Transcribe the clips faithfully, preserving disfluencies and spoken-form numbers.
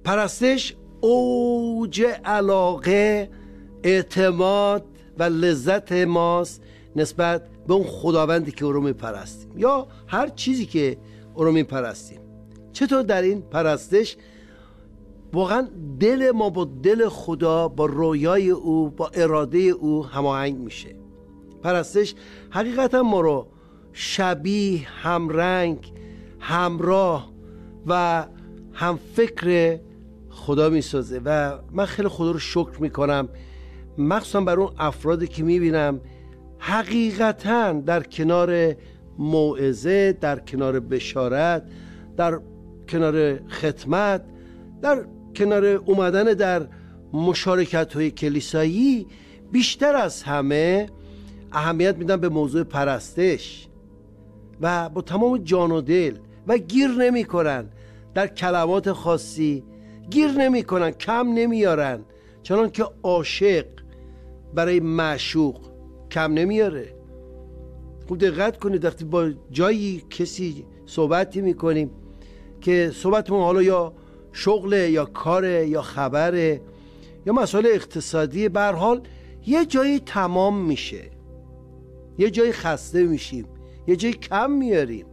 پرستش اوج علاقه، اعتماد و لذت ماست نسبت به اون خداوندی که او رو میپرستیم یا هر چیزی که او رو میپرستیم. چطور در این پرستش واقعا دل ما با دل خدا، با رویای او، با اراده او هماهنگ میشه. پرستش حقیقتا ما رو شبیه، همرنگ، همراه و هم فکر خدا میسازه و من خیلی خدا رو شکر میکنم، مخصوصا بر اون افرادی که میبینم حقیقتا در کنار موعظه، در کنار بشارت، در کنار خدمت، در کنار اومدن در مشارکت های کلیسایی بیشتر از همه اهمیت میدن به موضوع پرستش و با تمام جان و دل و گیر نمی کنن در کلمات خاصی، گیر نمی کنن، کم نمیارن، چنان که عاشق برای معشوق کم نمیاره. خوب دقت کنید وقتی با جایی کسی صحبتی میکنیم که صحبتمون حالا یا شغله یا کاره یا خبره یا مسائل اقتصادی، به هر حال یه جایی تمام میشه، یه جایی خسته میشیم، یه جایی کم میاریم.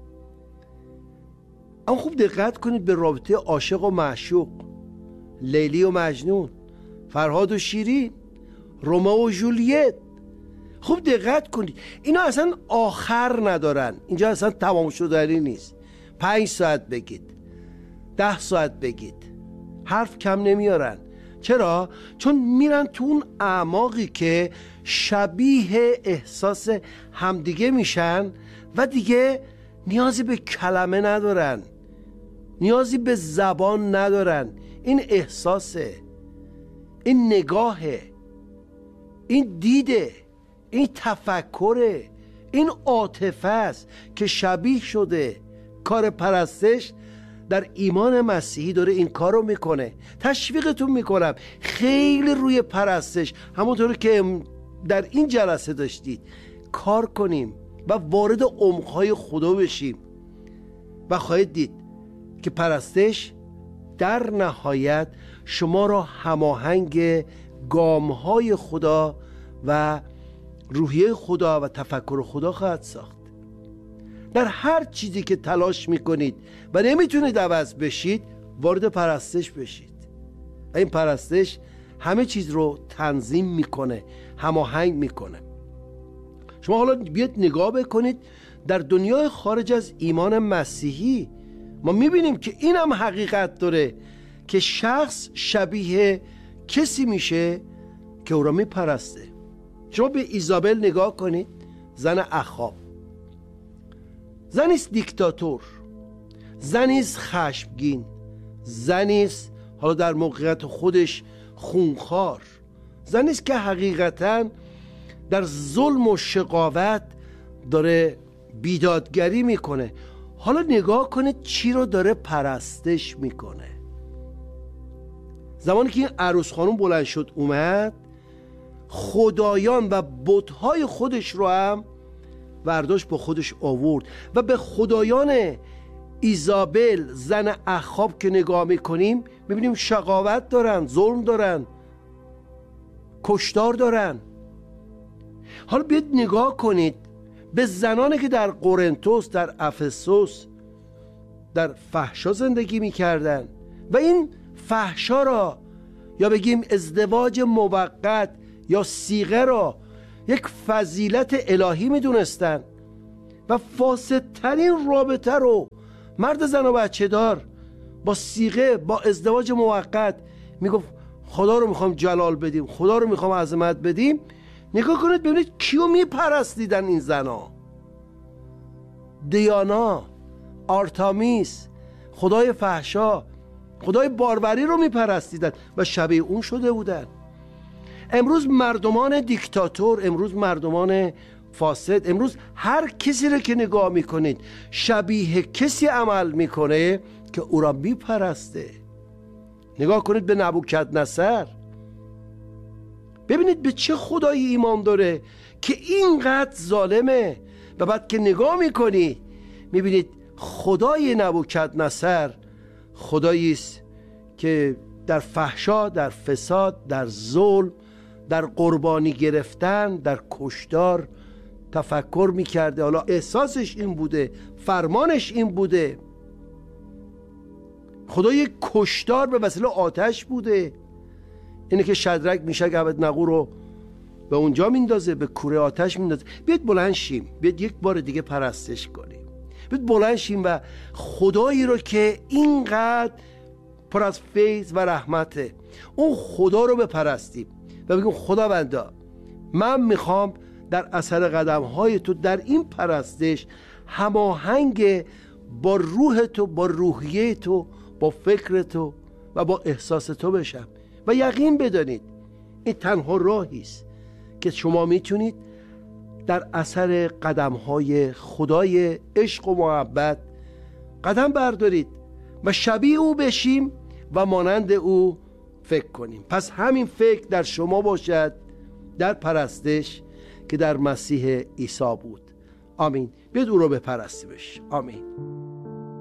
اما خوب دقت کنید به رابطه عاشق و معشوق، لیلی و مجنون، فرهاد و شیرین، رومئو و ژولیت. خوب دقت کنید اینا اصلا آخر ندارن، اینجا اصلا تمام شدنی نیست. پنج ساعت بگید، ده ساعت بگید، حرف کم نمیارن. چرا؟ چون میرن تو اون اعماقی که شبیه احساس همدیگه میشن و دیگه نیازی به کلمه ندارن، نیازی به زبان ندارن. این احساسه، این نگاهه، این دیده، این تفکره، این عاطفه است که شبیه شده. کار پرستش در ایمان مسیحی داره این کار رو میکنه. تشویقتون میکنم خیلی روی پرستش، همونطور که در این جلسه داشتید، کار کنیم و وارد عمقهای خدا بشیم و خواهید دید که پرستش در نهایت شما را هماهنگ گامهای خدا و روحیه خدا و تفکر خدا خواهد ساخت. در هر چیزی که تلاش میکنید و نمیتونید عوض بشید، وارد پرستش بشید و این پرستش همه چیز رو تنظیم میکنه، هماهنگ میکنه. شما حالا بیاید نگاه بکنید در دنیای خارج از ایمان مسیحی، ما میبینیم که این هم حقیقت داره که شخص شبیه کسی میشه که او را میپرسته. شما به ایزابل نگاه کنید، زن اخاب، زنیست دیکتاتور، زنیست خشمگین، زنیست حالا در موقعیت خودش خونخوار، زنیست که حقیقتاً در ظلم و شقاوت داره بیدادگری میکنه. حالا نگاه کنید چی رو داره پرستش میکنه. زمانی که این عروس خانم بلند شد اومد، خدایان و بت‌های خودش رو هم برداشت با خودش آورد و به خدایان ایزابل زن اخاب که نگاه میکنیم میبینیم شقاوت دارن، ظلم دارن، کشتار دارن. حالا بیاید نگاه کنید به زنانی که در قرنتوس، در افسوس در فحشا زندگی میکردن و این فحشا را یا بگیم ازدواج موقت یا صیغه را یک فضیلت الهی میدونستن و فاسدترین رابطه رو مرد زن و بچه دار با صیغه، با ازدواج موقت میگفت خدا رو میخوام جلال بدیم، خدا رو میخوام عظمت بدیم. نگاه کنید ببینید کیو میپرستیدن این زنا. دیانا، آرتامیس، خدای فحشا، خدای باربری رو میپرستیدن و شبیه اون شده بودن. امروز مردمان دیکتاتور، امروز مردمان فاسد، امروز هر کسی رو که نگاه میکنید شبیه کسی عمل میکنه که او را میپرسته. نگاه کنید به نبوکدنصر، ببینید به چه خدایی ایمان داره که اینقدر ظالمه و بعد که نگاه میکنی میبینید خدای نبوکدنصر خدایی است که در فحشا، در فساد، در ظلم، در قربانی گرفتن، در کشتار تفکر میکرده. حالا احساسش این بوده، فرمانش این بوده. خدا یک کشتار به وسیله آتش بوده. اینه که شدرک میشک ابدنغو رو به اونجا میندازه، به کوره آتش میندازه. بیاید بلند شیم، بیاید یک بار دیگه پرستش کنیم، بیاید بلند شیم و خدایی رو که اینقدر پر از فیض و رحمته، اون خدا رو بپرستیم و بگیم خداوندا من میخوام در اثر قدم های تو در این پرستش هماهنگ با روح تو، با روحیه تو، با فکر تو و با احساس تو بشم. و یقین بدانید این تنها راهی است که شما میتونید در اثر قدم های خدای عشق و محبت قدم بردارید و شبیه او بشیم و مانند او فکر کنیم. پس همین فکر در شما باشد در پرستش که در مسیح عیسی بود. آمین. بیاید او رو بپرستیمش. آمین.